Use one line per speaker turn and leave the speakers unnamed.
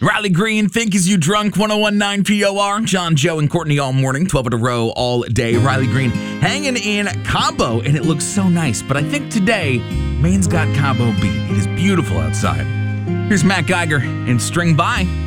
Riley Green, Think As You Drunk, 1019 POR. John, Joe, and Courtney all morning, 12 in a row all day. Riley Green hanging in Cabo, and it looks so nice. But I think today, Maine's got Cabo beat. It is beautiful outside. Here's Matt Geiger and String By.